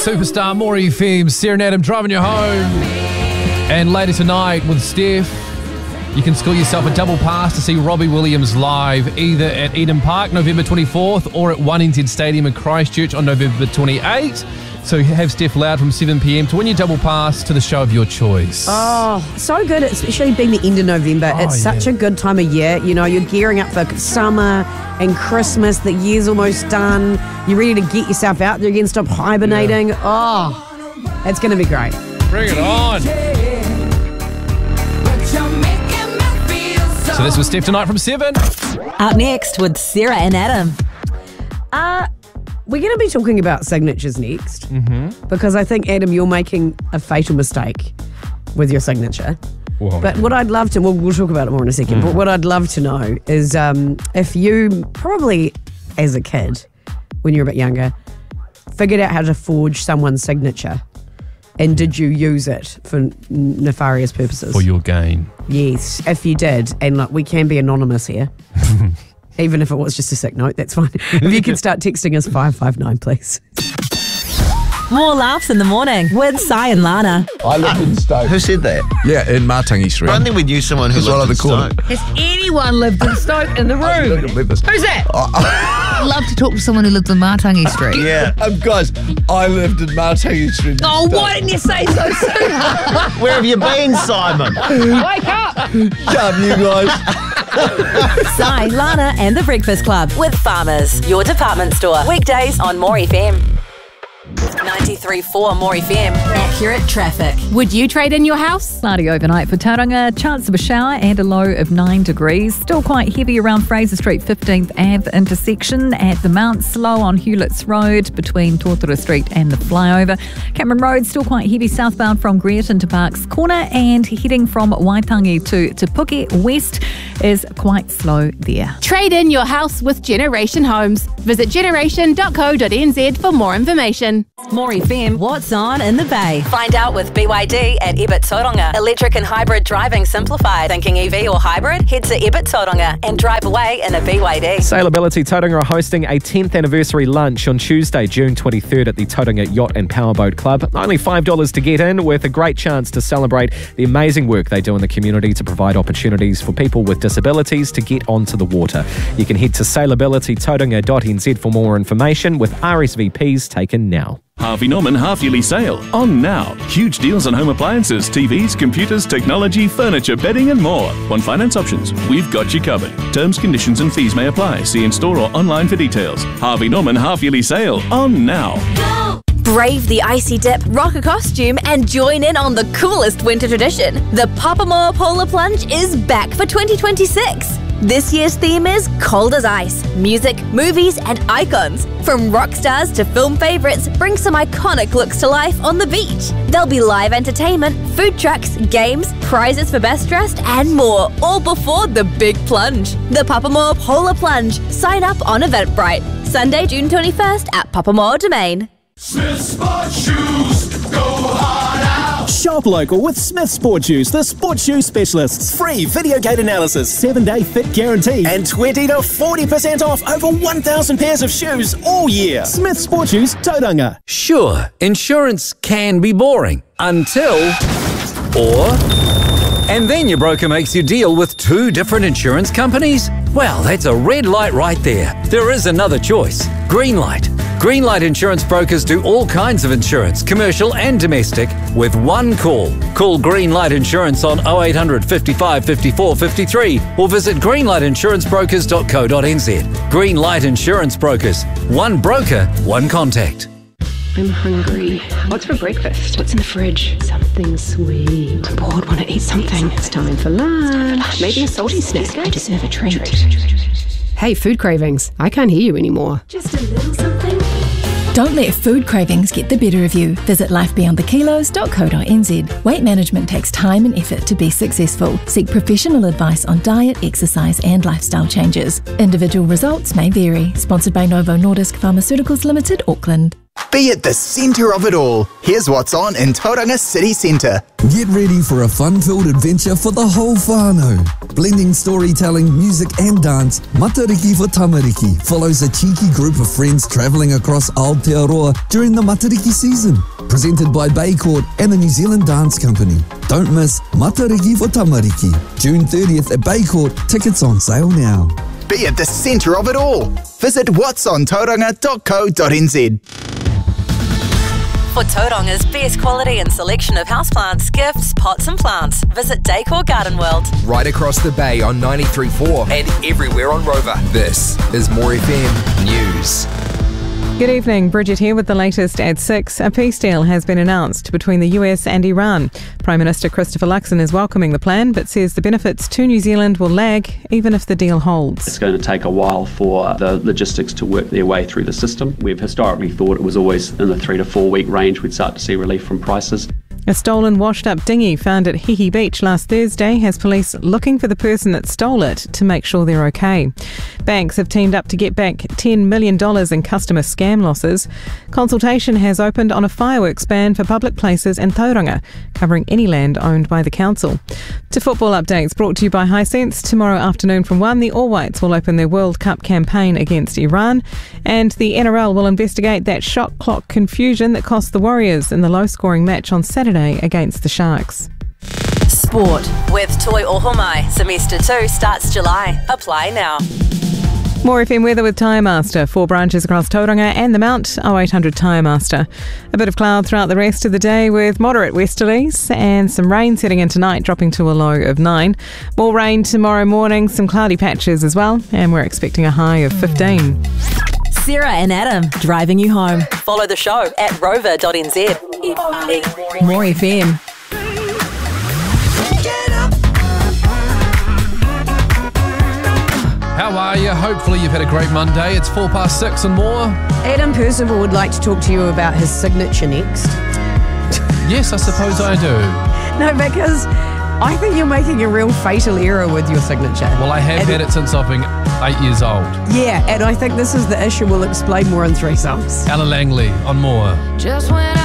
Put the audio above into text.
Superstar, More FM, Sarah and Adam driving you home. And later tonight with Steph, you can score yourself a double pass to see Robbie Williams live either at Eden Park November 24th or at 1NZ Stadium in Christchurch on November 28th. So have Steph Loud from 7 p.m. to win your double pass to the show of your choice. Oh, so good, especially being the end of November. It's such a good time of year. You know, you're gearing up for summer and Christmas. The year's almost done. You're ready to get yourself out there again, stop hibernating. Yeah. Oh, it's going to be great. Bring it on. So this was Steph tonight from 7. Up next with Sarah and Adam. We're going to be talking about signatures next because I think, Adam, you're making a fatal mistake with your signature. Whoa. But what I'd love to, we'll talk about it more in a second, but what I'd love to know is if you, probably as a kid, when you're a bit younger, figured out how to forge someone's signature, and did you use it for nefarious purposes? For your gain. Yes, if you did, and like we can be anonymous here. Even if it was just a sick note, that's fine. If you can start texting us 559, please. More laughs in the morning with Si and Lana. I lived in Stoke. Who said that? Yeah, in Matangi Street. I don't think we knew someone who lived in Stoke. Has anyone lived in Stoke in the room? Who's that? I'd love to talk to someone who lives in Matangi Street. Yeah. Guys, I lived in Matangi Street. Oh, why didn't you say so soon? Where have you been, Simon? Wake up! Come, you guys. Si, Lana and the Breakfast Club with Farmers, your department store. Weekdays on More FM. 93.4 More FM. Accurate traffic. Would you trade in your house? Cloudy overnight for Tauranga, chance of a shower and a low of 9 degrees. Still quite heavy around Fraser Street 15th Ave intersection. At the Mount, slow on Hewlett's Road between Tortora Street and the flyover. Cameron Road still quite heavy southbound from Greerton to Parks Corner, and heading from Waitangi to Te Puke West is quite slow there. Trade in your house with Generation Homes. Visit generation.co.nz for more information. More FM, what's on in the Bay? Find out with BYD at Ebert Tauranga. Electric and hybrid driving simplified. Thinking EV or hybrid? Head to Ebert Tauranga and drive away in a BYD. Sailability Tauranga are hosting a 10th anniversary lunch on Tuesday, June 23rd at the Tauranga Yacht and Powerboat Club. Only $5 to get in, with a great chance to celebrate the amazing work they do in the community to provide opportunities for people with disabilities to get onto the water. You can head to sailabilitytauranga.nz for more information, with RSVPs taken now. Harvey Norman half-yearly sale on now. Huge deals on home appliances, TVs, computers, technology, furniture, bedding and more. On finance options, we've got you covered. Terms, conditions and fees may apply. See in store or online for details. Harvey Norman half-yearly sale on now. Go! Brave the icy dip, rock a costume and join in on the coolest winter tradition. The Papamoa Polar Plunge is back for 2026. This year's theme is cold as ice. Music, movies and icons. From rock stars to film favourites, bring some iconic looks to life on the beach. There'll be live entertainment, food trucks, games, prizes for best dressed and more, all before the big plunge. The Papamoa Polar Plunge. Sign up on Eventbrite. Sunday, June 21st at Papamoa Domain. Smith Sport Shoes, go hard out. Shop local with Smith Sport Shoes, the sport shoe specialists. Free video gate analysis, 7-day fit guarantee, and 20 to 40% off over 1,000 pairs of shoes all year. Smith Sport Shoes, Tauranga. Sure, insurance can be boring until... And then your broker makes you deal with 2 different insurance companies? Well, that's a red light right there. There is another choice. Greenlight. Greenlight Insurance Brokers do all kinds of insurance, commercial and domestic, with one call. Call Greenlight Insurance on 0800 55 54 53 or visit greenlightinsurancebrokers.co.nz. Greenlight Insurance Brokers. One broker, one contact. I'm hungry. What's for breakfast? What's in the fridge? Something sweet. I'm bored, want to eat something. It's time for lunch. Maybe a salty snack. I deserve a treat. Hey, food cravings. I can't hear you anymore. Just a little something. Don't let food cravings get the better of you. Visit lifebeyondthekilos.co.nz. Weight management takes time and effort to be successful. Seek professional advice on diet, exercise and lifestyle changes. Individual results may vary. Sponsored by Novo Nordisk Pharmaceuticals Limited, Auckland. Be at the centre of it all. Here's what's on in Tauranga City Centre. Get ready for a fun-filled adventure for the whole whānau. Blending storytelling, music and dance, Matariki for Tamariki follows a cheeky group of friends travelling across Aotearoa during the Matariki season. Presented by Bay Court and the New Zealand Dance Company. Don't miss Matariki for Tamariki. June 30th at Bay Court. Tickets on sale now. Be at the centre of it all. Visit whatsontauranga.co.nz. For Tauranga's best quality and selection of houseplants, gifts, pots and plants, visit Decor Garden World. Right across the bay on 93.4 and everywhere on Rover. This is More FM News. Good evening, Bridget here with the latest at 6. A peace deal has been announced between the US and Iran. Prime Minister Christopher Luxon is welcoming the plan but says the benefits to New Zealand will lag even if the deal holds. It's going to take a while for the logistics to work their way through the system. We've historically thought it was always in the 3 to 4 week range we'd start to see relief from prices. A stolen washed-up dinghy found at Hihi Beach last Thursday has police looking for the person that stole it to make sure they're okay. Banks have teamed up to get back $10 million in customer scam losses. Consultation has opened on a fireworks ban for public places in Tauranga, covering any land owned by the council. To football updates brought to you by Hisense. Tomorrow afternoon from 1, the All Whites will open their World Cup campaign against Iran, and the NRL will investigate that shot clock confusion that cost the Warriors in the low-scoring match on Saturday against the Sharks. Sport with Toi Ohomai. Semester 2 starts July. Apply now. More FM weather with Tyre Master. 4 branches across Tauranga and the Mount. 0800 Tyre Master. A bit of cloud throughout the rest of the day with moderate westerlies and some rain setting in tonight, dropping to a low of 9. More rain tomorrow morning, some cloudy patches as well, and we're expecting a high of 15. Sarah and Adam driving you home. Follow the show at rover.nz. More FM. How are you? Hopefully you've had a great Monday. It's 6:04 and more. Adam Percival would like to talk to you about his signature next. Yes, I suppose I do. No, because I think you're making a real fatal error with your signature. Well, I have had it since I've been 8 years old. Yeah, and I think this is the issue. We'll explain more in 3 songs. Ella Langley on More. Just when